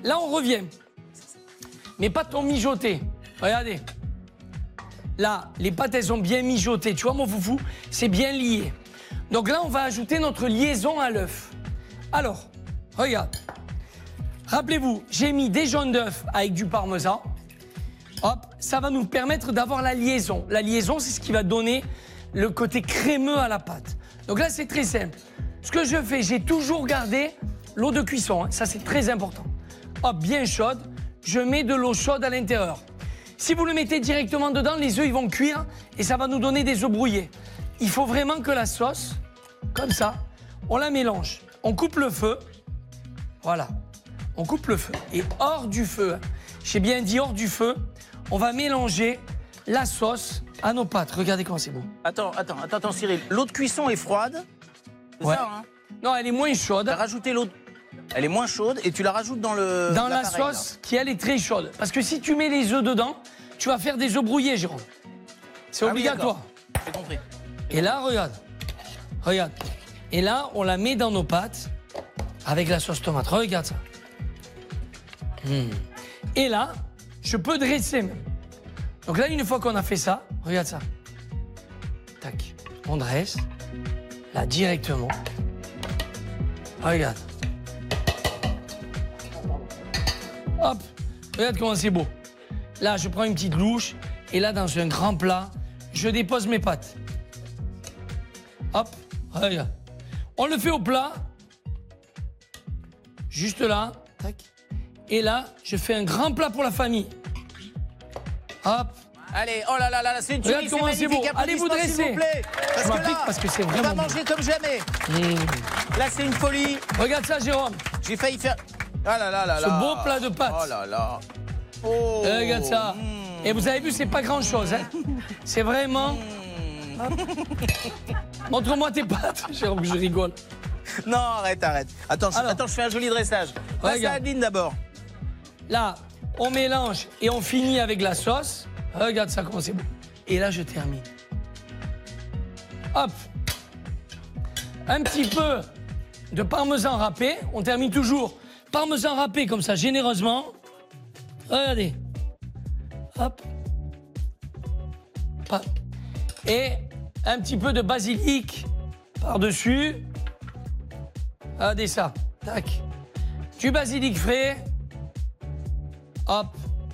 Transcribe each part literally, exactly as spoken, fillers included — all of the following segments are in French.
Là, on revient. Mais pas trop mijoté. Regardez. Là, les pâtes, elles ont bien mijoté. Tu vois, mon foufou, c'est bien lié. Donc là, on va ajouter notre liaison à l'œuf. Alors, regarde. Rappelez-vous, j'ai mis des jaunes d'œufs avec du parmesan. Hop, ça va nous permettre d'avoir la liaison. La liaison, c'est ce qui va donner le côté crémeux à la pâte. Donc là, c'est très simple. Ce que je fais, j'ai toujours gardé l'eau de cuisson. Hein. Ça, c'est très important. Hop, bien chaude. Je mets de l'eau chaude à l'intérieur. Si vous le mettez directement dedans, les œufs, ils vont cuire et ça va nous donner des œufs brouillés. Il faut vraiment que la sauce, comme ça, on la mélange. On coupe le feu. Voilà. On coupe le feu. Et hors du feu, hein, j'ai bien dit hors du feu, on va mélanger la sauce à nos pâtes. Regardez comment c'est beau. Attends, attends, attends, attends, Cyril. L'eau de cuisson est froide. C'est Ouais. ça, hein? Non, elle est moins chaude. Tu as rajouté l'eau. Elle est moins chaude et tu la rajoutes dans le. Dans la l'appareil, sauce là. qui, elle, est très chaude. Parce que si tu mets les œufs dedans, tu vas faire des œufs brouillés, Jérôme. C'est Ah oui, obligatoire. d'accord. J'ai compris. Et là, regarde. Regarde. Et là, on la met dans nos pâtes avec la sauce tomate. Regarde ça. Mmh. Et là, je peux dresser même. Donc là, une fois qu'on a fait ça, regarde ça. Tac. On dresse. Là, directement. Regarde. Hop. Regarde comment c'est beau. Là, je prends une petite louche. Et là, dans un grand plat, je dépose mes pâtes. Hop. Regarde. On le fait au plat. Juste là. Tac. Et là, je fais un grand plat pour la famille. Hop. Allez, oh là là là, c'est une Regarde tuerie, c'est comment c'est magnifique. beau. Allez vous Applaudissements, s'il dresser. vous plaît. Parce Je que m'applique là, parce que c'est on vraiment va manger comme jamais. Mmh. Là, c'est une folie. Regarde ça, Jérôme. J'ai failli faire. Ah là là là Ce là. beau plat de pâtes. Oh là là. Oh. Regarde ça. Mmh. Et vous avez vu, c'est pas grand-chose. Hein. C'est vraiment... Mmh. Montre-moi tes pâtes, Jérôme, que je rigole. Non, arrête, arrête. Attends, je, Alors. attends, je fais un joli dressage. Passe à Regarde. Adeline d'abord. Là, on mélange et on finit avec la sauce. Regarde ça, comment c'est beau. Et là, je termine. Hop. Un petit peu de parmesan râpé. On termine toujours. Parmesan râpé comme ça, généreusement. Regardez. Hop. Hop. Et un petit peu de basilic par-dessus. Regardez ça. Tac. Du basilic frais. Hop.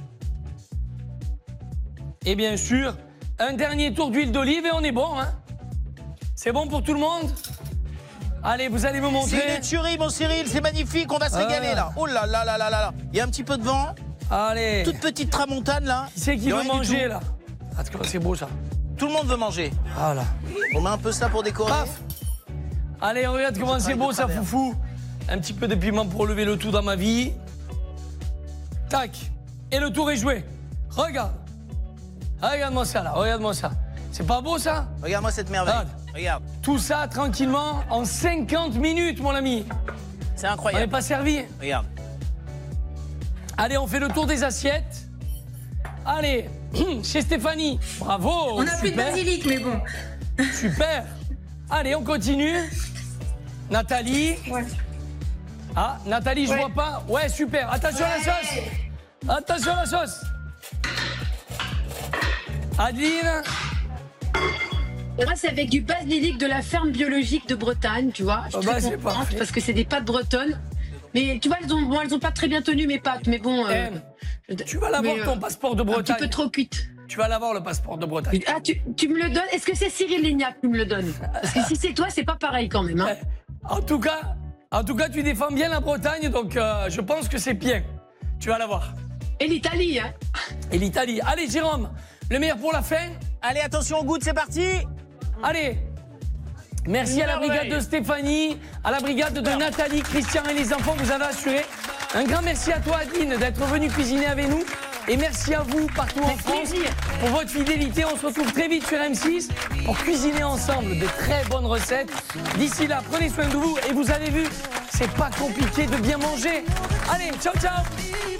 Et bien sûr, un dernier tour d'huile d'olive et on est bon. Hein. C'est bon pour tout le monde? Allez, vous allez me C'est montrer. une tuerie, mon Cyril, c'est magnifique, on va se Ah. régaler là. Oh là là là là là là. Il y a un petit peu de vent, Allez. toute petite tramontane là. Qui c'est qui Il y a veut rien du manger tout. là? Ah, c'est beau ça. Tout le monde veut manger. Voilà. On met un peu ça pour décorer. Paf. Allez, regarde comment c'est travaille beau de ça, travers. foufou. Un petit peu de piment pour lever le tout dans ma vie. Tac. Et le tour est joué. Regarde. Regarde-moi ça là, regarde-moi ça. C'est pas beau ça? Regarde-moi cette merveille. Regarde. Regarde, Tout ça tranquillement en cinquante minutes, mon ami. c'est On n'est incroyable. pas servi. Regarde. Allez, on fait le tour des assiettes. Allez, chez Stéphanie. Bravo. On n'a plus de super, basilic, mais bon. super. Allez, on continue. Nathalie. Ouais. Ah, Nathalie, je Ouais. vois pas. Ouais, super. Attention à la sauce. Attention à la sauce. Adeline. Là, c'est avec du basilic de la ferme biologique de Bretagne, tu vois. Je suis Oh bah, très c'est contente parfait. parce que c'est des pâtes bretonnes. Mais tu vois, elles ont, bon, elles ont pas très bien tenu mes pâtes, mais bon. euh, Eh, tu vas l'avoir mais, euh, ton passeport de un petit Bretagne. peu trop cuite. Tu vas l'avoir le passeport de Bretagne. Ah, tu, tu me le donnes? Est-ce que c'est Cyril Lignac qui me le donne? Parce que si c'est toi, c'est pas pareil quand même. Hein. Eh, En tout cas, en tout cas, tu défends bien la Bretagne, donc euh, je pense que c'est bien. Tu vas l'avoir. Et l'Italie, hein. Et l'Italie. Allez, Jérôme, le meilleur pour la fin. Allez, attention au goût, c'est parti. Allez. Merci à la brigade de Stéphanie, à la brigade de Nathalie, Christian et les enfants, vous avez assuré. Un grand merci à toi, Adeline, d'être venue cuisiner avec nous. Et merci à vous, partout en Avec France, plaisir. pour votre fidélité. On se retrouve très vite sur M six pour cuisiner ensemble de très bonnes recettes. D'ici là, prenez soin de vous. Et vous avez vu, c'est pas compliqué de bien manger. Allez, ciao, ciao.